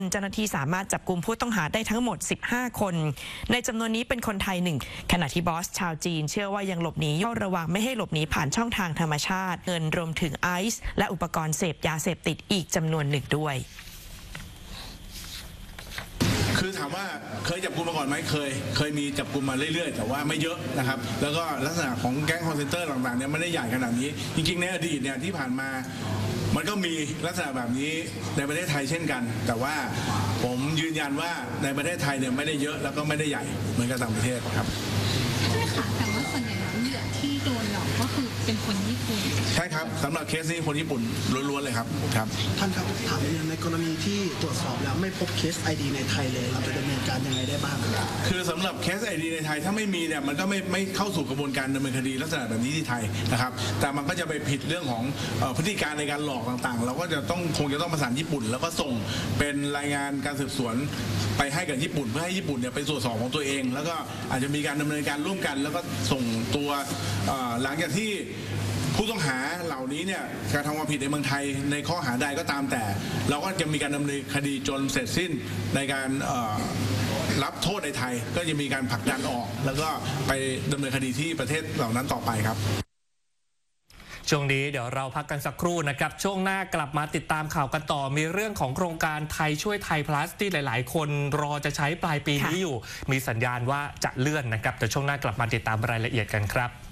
เจ้าหน้าที่สามารถจับกุมผู้ต้องหาได้ทั้งหมด 15 คนในจำนวนนี้เป็นคนไทย1ขณะที่บอสชาวจีนเชื่อว่ายังหลบหนีเฝ้าระวังไม่ให้หลบหนีผ่านช่องทางธรรมชาติเงินรวมถึงไอซ์และอุปกรณ์เสพยาเสพติดอีกจำนวนหนึ่งด้วยคือถามว่าเคยจับกุมมาก่อนไหมเคยมีจับกุมมาเรื่อยๆแต่ว่าไม่เยอะนะครับแล้วก็ลักษณะของแก๊งคอนเซนเตอร์ต่างๆเนี่ยไม่ได้ใหญ่ขนาดนี้จริงๆในอดีตเนี่ยที่ผ่านมามันก็มีลักษณะแบบนี้ในประเทศไทยเช่นกันแต่ว่าผมยืนยันว่าในประเทศไทยเนี่ยไม่ได้เยอะแล้วก็ไม่ได้ใหญ่เหมือนกับต่างประเทศครับใช่ค่ะแต่ว่าส่วนใหญ่แล้วเหยื่อที่โดนหลอกก็คือเป็นคนญี่ปุ่นใช่ครับสำหรับเคสนี้คนญี่ปุ่นล้วนๆเลยครับท่านครับถามในกรณีที่ตรวจสอบแล้วไม่พบเคส ID ในไทยเลยเราจะดำเนินการยังไงได้บ้างคือสำหรับเคส ID ในไทยถ้าไม่มีเนี่ยมันก็ไม่เข้าสู่กระบวนการดำเนินคดีลักษณะแบบนี้ที่ไทยนะครับแต่มันก็จะไปผิดเรื่องของพฤติการในการหลอกต่างๆเราก็จะคงจะต้องประสานญี่ปุ่นแล้วก็ส่งเป็นรายงานการสืบสวนไปให้กับญี่ปุ่นเพื่อให้ญี่ปุ่นเนี่ยไปตรวจสอบของตัวเองแล้วก็อาจจะมีการดำเนินการร่วมกันแล้วก็ส่งตัวหลังจากที่ผู้ต้องหาเหล่านี้เนี่ยการทำความผิดในเมืองไทยในข้อหาใดก็ตามแต่เราก็จะมีการดำเนินคดีจนเสร็จสิ้นในการรับโทษในไทยก็จะมีการผลักดันออกแล้วก็ไปดำเนินคดีที่ประเทศเหล่านั้นต่อไปครับช่วงนี้เดี๋ยวเราพักกันสักครู่นะครับช่วงหน้ากลับมาติดตามข่าวกันต่อมีเรื่องของโครงการไทยช่วยไทย plus ที่หลายๆคนรอจะใช้ปลายปีนี้อยู่มีสัญญาณว่าจะเลื่อนนะครับแต่ช่วงหน้ากลับมาติดตามรายละเอียดกันครับ